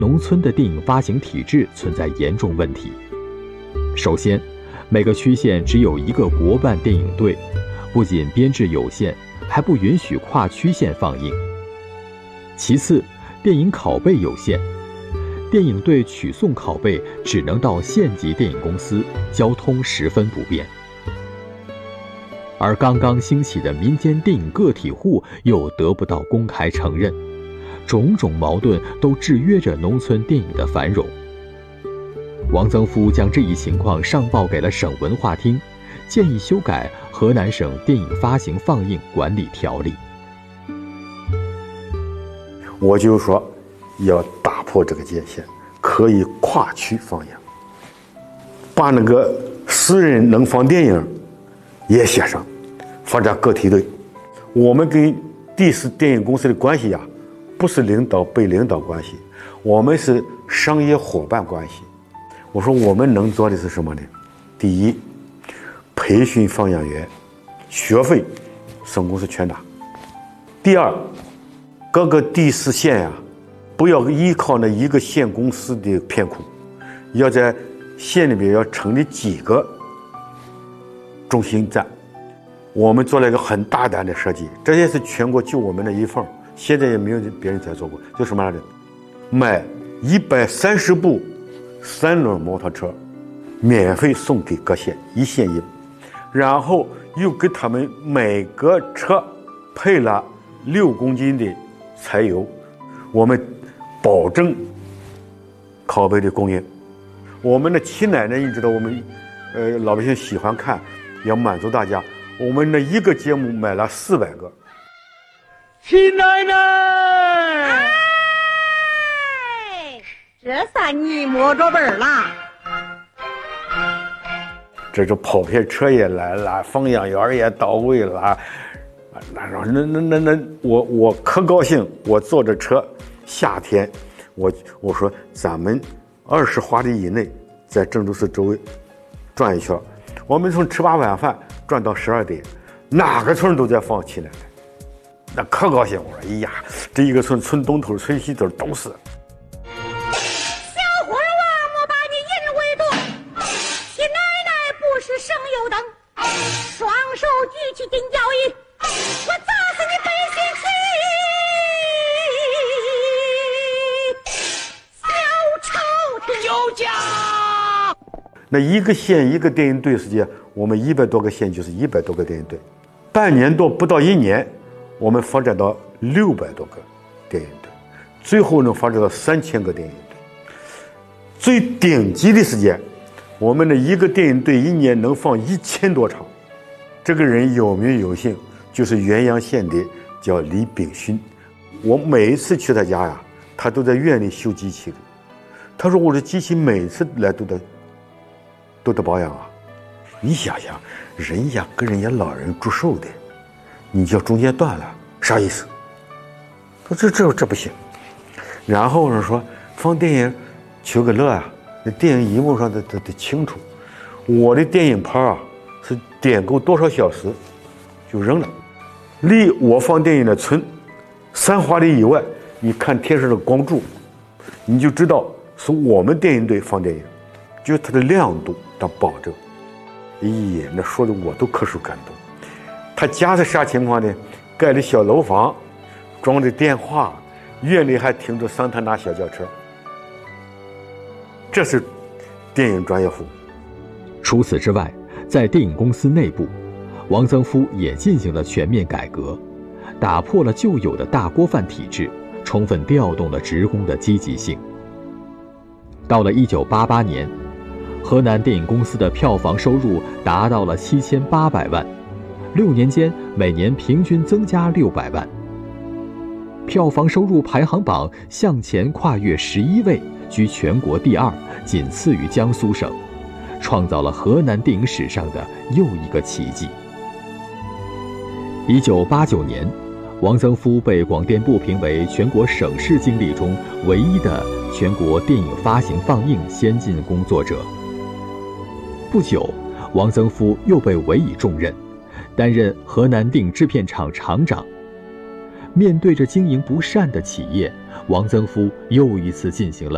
农村的电影发行体制存在严重问题。首先，每个区县只有一个国办电影队，不仅编制有限，还不允许跨区县放映。其次，电影拷贝有限，电影队取送拷贝只能到县级电影公司，交通十分不便。而刚刚兴起的民间电影个体户又得不到公开承认，种种矛盾都制约着农村电影的繁荣。王曾夫将这一情况上报给了省文化厅，建议修改《河南省电影发行放映管理条例》。 我就说要打破这个界限，可以跨区放映，把那个私人能放电影也写上，发展个体队。我们跟第四电影公司的关系不是领导被领导关系，我们是商业伙伴关系。我说我们能做的是什么呢？第一，培训放映员，学费省公司全打。第二，各个第四县不要依靠那一个县公司的片库，要在县里面要成立几个中心站。我们做了一个很大胆的设计，这也是全国就我们的一份，现在也没有别人再做过。就什么来着？买130部3轮摩托车，免费送给各县，一县一部，然后又给他们每个车配了6公斤的柴油，我们保证拷贝的供应。我们的七奶奶，你知道我们老百姓喜欢看，要满足大家，我们的一个节目买了400个。 七奶奶， 哎，这算你摸着本啦。 这就跑片车也来了，放映员也到位了。那我可高兴，我坐着车，夏天我说咱们20华里以内在郑州市周围转一圈，我们从吃罢晚饭转到12点，哪个村都在放七奶奶，那可高兴。我说哎呀，这一个村东头村西头都是。 小伙儿莫把你引为夺，七奶奶不是省油灯，双手举起金交椅，我砸死你背信弃，小朝廷有家。 那一个县一个电影队时间，我们100多个县就是100多个电影队，半年多不到1年，我们发展到600多个电影队，最后能发展到3000个电影队。最顶级的时间，我们的一个电影队一年能放1000多场。这个人有名有姓，就是原阳县的叫李炳勋。我每一次去他家他都在院里修机器的。他说我的机器每次来都得保养你想想，人家跟人家老人祝寿的，你叫中间断了，啥意思？说这不行。然后说放电影求个乐那电影荧幕上得清楚。我的电影盘是点够多少小时就扔了。离我放电影的村3华里以外，你看天上的光柱，你就知道是我们电影队放电影，就是它的亮度的保证。哎呀，那说的我都可受感动。他家是啥情况呢？盖的小楼房，装的电话，院里还停着桑塔纳小轿车。这是电影专业户。 除此之外，在电影公司内部，王曾夫也进行了全面改革，打破了旧有的大锅饭体制，充分调动了职工的积极性。到了1988年，河南电影公司的票房收入达到了7800万，6年间每年平均增加600万。票房收入排行榜向前跨越11位，居全国第2，仅次于江苏省，创造了河南电影史上的又一个奇迹。1989年，王曾夫被广电部评为全国省市经历中唯一的全国电影发行放映先进工作者。不久，王曾夫又被委以重任，担任河南电影制片厂厂长。面对着经营不善的企业，王曾夫又一次进行了